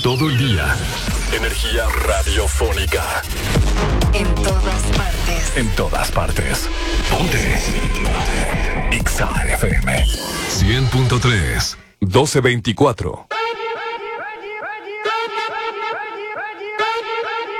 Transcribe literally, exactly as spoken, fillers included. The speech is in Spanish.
todo el día. Energía radiofónica. En todas partes. En todas partes. Ponte. X A F M. cien punto tres. doce veinticuatro.